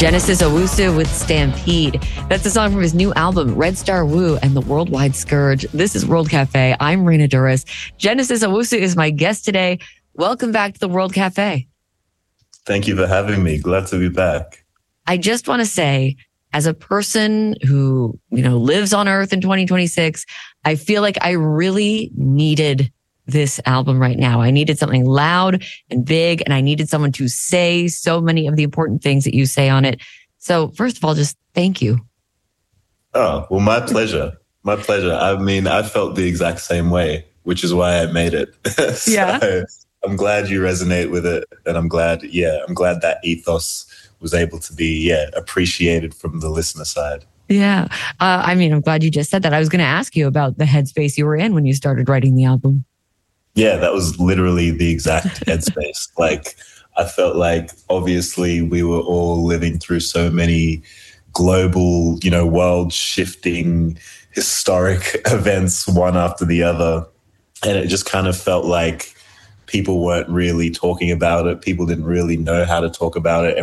Genesis Owusu with Stampede. That's a song from his new album, Red Star Woo and the Worldwide Scourge. This is World Cafe. I'm Raina Douris. Genesis Owusu is my guest today. Welcome back to the World Cafe. Thank you for having me. Glad to be back. I just want to say, as a person who, lives on Earth in 2026, I feel like I really needed this album right now. I needed something loud and big, and I needed someone to say so many of the important things that you say on it. So first of all, just thank you. Oh, well, my pleasure. My pleasure. I mean, I felt the exact same way, which is why I made it. So yeah. I'm glad you resonate with it. And I'm glad that ethos was able to be, appreciated from the listener side. Yeah. I'm glad you just said that. I was going to ask you about the headspace you were in when you started writing the album. Yeah, that was literally the exact headspace. Like, I felt like obviously we were all living through so many global, world shifting historic events one after the other. And it just kind of felt like people weren't really talking about it. People didn't really know how to talk about it.